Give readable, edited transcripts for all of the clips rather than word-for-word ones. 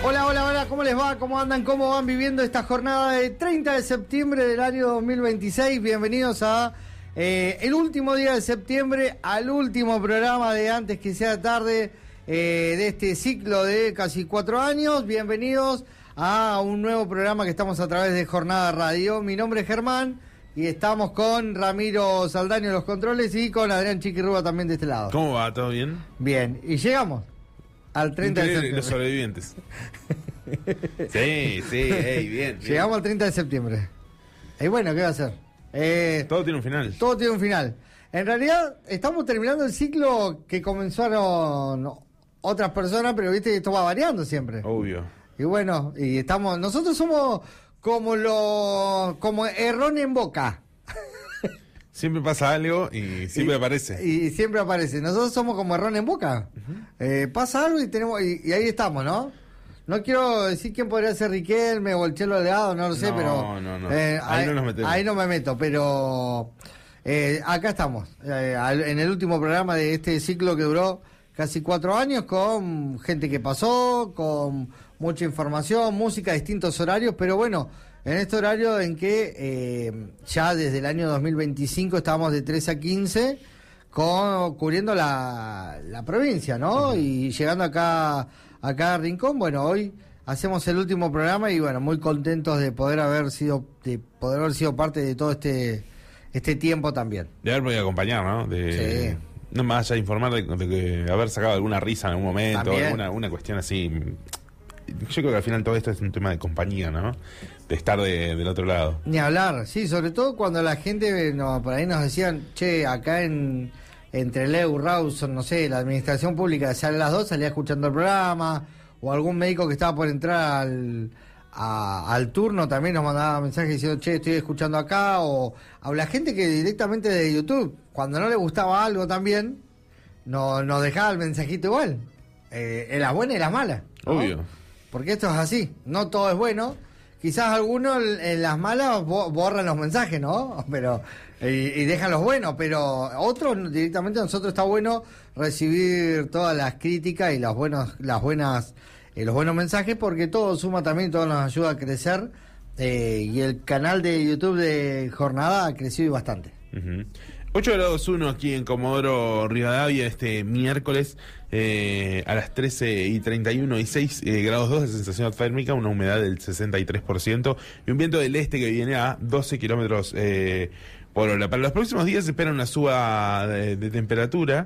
Hola, hola, hola, ¿cómo les va? ¿Cómo andan? ¿Cómo van viviendo esta jornada de 30 de septiembre del año 2026? Bienvenidos a el último día de septiembre, al último programa de Antes que sea tarde de este ciclo de casi 4 años. Bienvenidos a un nuevo programa que estamos a través de Jornada Radio. Mi nombre es Germán y estamos con Ramiro Saldaño en los controles y con Adrián Chiquirrúa también de este lado. ¿Cómo va? ¿Todo bien? Bien, y llegamos al 30 de septiembre. Los sobrevivientes. Sí, bien. Llegamos al 30 de septiembre. Y bueno, ¿qué va a ser? Todo tiene un final. Todo tiene un final. En realidad, estamos terminando el ciclo que comenzaron otras personas, pero viste que esto va variando siempre. Obvio. Y bueno, nosotros somos como errón en boca. Siempre pasa algo y siempre aparece. Y siempre aparece. Nosotros somos como errón en boca. Pasa algo y ahí estamos, ¿no? No quiero decir quién podría ser Riquelme o el Chelo Delgado, no lo sé, pero... No. Ahí no nos metemos. Ahí no me meto, pero... acá estamos, en el último programa de este ciclo que duró casi 4 años, con gente que pasó, con mucha información, música, distintos horarios, pero bueno, en este horario en que ya desde el año 2025 estábamos de 13 a 15 cubriendo la provincia, ¿no? Y llegando acá a Rincón. Bueno, hoy hacemos el último programa y bueno, muy contentos de poder haber sido parte de todo este tiempo también. De haber podido acompañar, ¿no? Sí. No más allá de informar de que haber sacado alguna risa en algún momento, una cuestión así. Yo creo que al final todo esto es un tema de compañía, ¿no? De estar del otro lado. Ni hablar, sí, sobre todo cuando la gente por ahí nos decían, che, acá entre Leu, Rawson, no sé, la administración pública sale a las 2, salía escuchando el programa, o algún médico que estaba por entrar al turno también nos mandaba mensajes diciendo, che, estoy escuchando acá, o la gente que directamente de YouTube, cuando no le gustaba algo también, nos dejaba el mensajito igual, en las buenas y las malas, ¿no? Obvio. Porque esto es así, no todo es bueno. Quizás algunos en las malas borran los mensajes, ¿no? Pero y dejan los buenos, pero otros directamente nosotros está bueno recibir todas las críticas y los buenos mensajes, porque todo suma también, todo nos ayuda a crecer, y el canal de YouTube de Jornada ha crecido bastante. 8 grados 1 aquí en Comodoro Rivadavia este miércoles a las 13:31 y 6 grados 2 de sensación térmica, una humedad del 63% y un viento del este que viene a 12 kilómetros por hora. Para los próximos días se espera una suba de temperatura,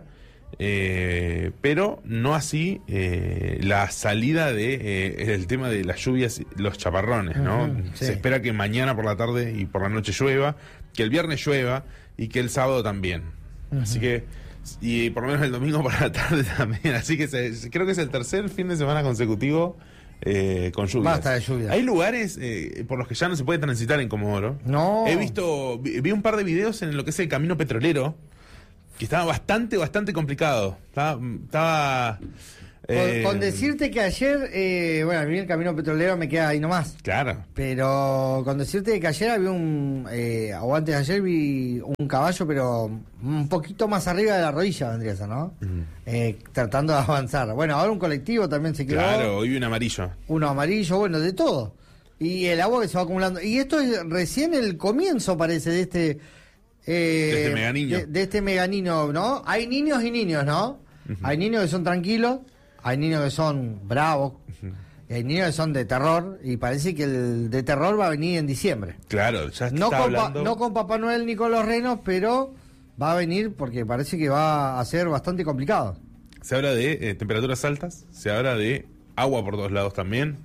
pero no así la salida el tema de las lluvias, los chaparrones, ¿no? Sí. Se espera que mañana por la tarde y por la noche llueva, que el viernes llueva y que el sábado también. Así que, y por lo menos el domingo por la tarde también. Así que creo que es el tercer fin de semana consecutivo con lluvias. Basta de lluvia. Hay lugares por los que ya no se puede transitar en Comodoro. No. Vi un par de videos en lo que es el camino petrolero, que estaba bastante complicado. Estaba Con decirte que ayer, bueno, a mí el camino petrolero me queda ahí nomás. Claro. Pero con decirte que ayer había o antes de ayer vi un caballo, pero un poquito más arriba de la rodilla vendría eso, ¿no? Tratando de avanzar. Bueno, ahora un colectivo también se quedó. Claro, hoy vi un amarillo. Uno amarillo, bueno, de todo. Y el agua que se va acumulando. Y esto es recién el comienzo, parece, de este meganiño. De este meganiño, ¿no? Hay niños y niños, ¿no? Hay niños que son tranquilos. Hay niños que son bravos, y hay niños que son de terror, y parece que el de terror va a venir en diciembre. Claro, ya No está hablando. No con Papá Noel ni con los renos, pero va a venir porque parece que va a ser bastante complicado. Se habla de temperaturas altas, se habla de agua por todos lados también,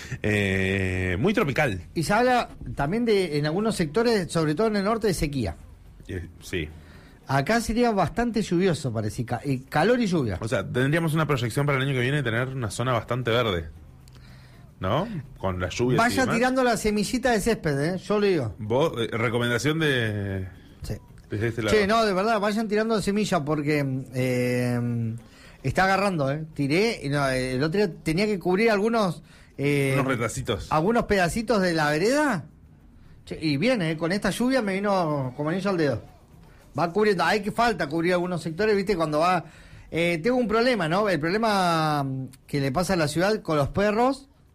muy tropical. Y se habla también en algunos sectores, sobre todo en el norte, de sequía. Sí. Acá sería bastante lluvioso, parece, calor y lluvia. O sea, tendríamos una proyección para el año que viene de tener una zona bastante verde, ¿no? Con las lluvias. Vaya tirando la semillita de césped, yo lo digo. ¿Vos, recomendación de sí. desde este lado? Sí, no, de verdad, vayan tirando semilla porque está agarrando, Tiré, el otro día tenía que cubrir algunos retracitos. Algunos pedacitos de la vereda. Y viene, con esta lluvia me vino como anillo al dedo. Va cubriendo, hay que falta cubrir algunos sectores, ¿viste? Cuando va... tengo un problema, ¿no? El problema que le pasa a la ciudad con los perros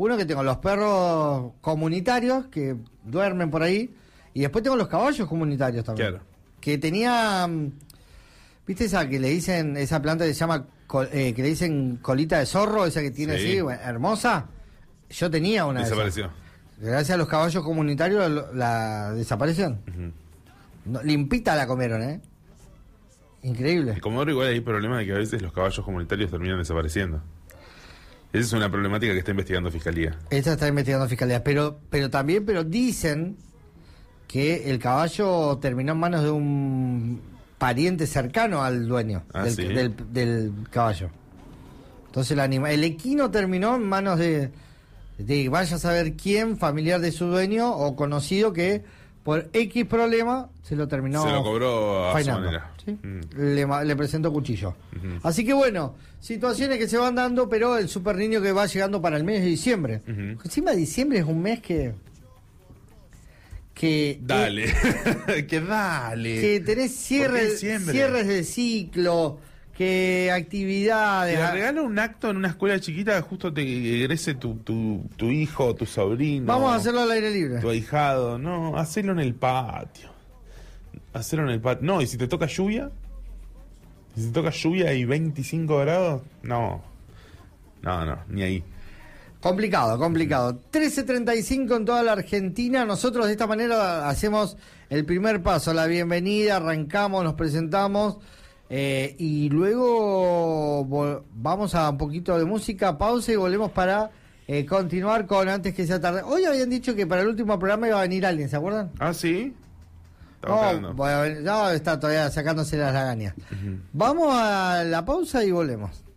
Uno que tengo los perros comunitarios que duermen por ahí. Y después tengo los caballos comunitarios también. Claro. Que tenía... ¿Viste esa que le dicen, esa planta que se llama, que le dicen colita de zorro, esa que tiene Sí. así, bueno, hermosa? Yo tenía una Desapareció. de esas. Gracias a los caballos comunitarios la desaparecieron. No, limpita la comieron, ¿eh? Increíble. En Comodoro igual hay problema de que a veces los caballos comunitarios terminan desapareciendo. Esa es una problemática que está investigando Fiscalía. Esta está investigando Fiscalía, pero dicen que el caballo terminó en manos de un pariente cercano al dueño ¿Sí? del caballo. Entonces el equino terminó en manos de vaya a saber quién, familiar de su dueño o conocido que por X problema se lo terminó. Se lo cobró a su faenando, manera. ¿sí? Le presentó cuchillo. Así que bueno, situaciones que se van dando, pero el super niño que va llegando para el mes de diciembre. Encima diciembre es un mes que Dale. Que dale. que tenés ¿Por qué diciembre? cierres de ciclo, que actividades. Te regalo un acto en una escuela chiquita que justo te egrese tu hijo, tu sobrino. Vamos a hacerlo al aire libre. Tu ahijado. No, hacelo en el patio. Hacerlo en el patio. No, y si te toca lluvia. Si te toca lluvia y 25 grados. No, ni ahí. Complicado. 13:35 en toda la Argentina. Nosotros de esta manera hacemos el primer paso, la bienvenida, arrancamos, nos presentamos y luego vamos a un poquito de música, pausa y volvemos para continuar con Antes que sea tarde. Hoy habían dicho que para el último programa iba a venir alguien, ¿se acuerdan? ¿Ah, sí? Estaba esperando. No, está todavía sacándose las lagañas. Vamos a la pausa y volvemos.